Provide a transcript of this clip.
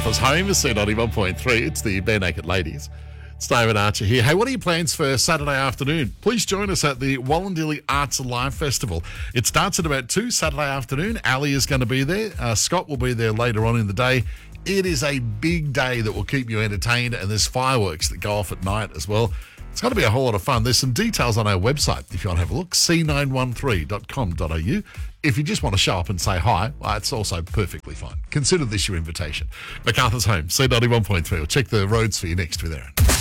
MacArthur's Home is C91.3. It's the Bare Naked Ladies. It's David Archer here. Hey, what are your plans for Saturday afternoon? Please join us at the Wallandilly Arts Alive Festival. It starts at about 2 Saturday afternoon. Ali is going to be there. Scott will be there later on in the day. It is a big day that will keep you entertained, and there's fireworks that go off at night as well. It's going to be a whole lot of fun. There's some details on our website if you want to have a look, c913.com.au. If you just want to show up and say hi, well, it's also perfectly fine. Consider this your invitation. MacArthur's Home, C91.3. We'll check the roads for you next with Aaron.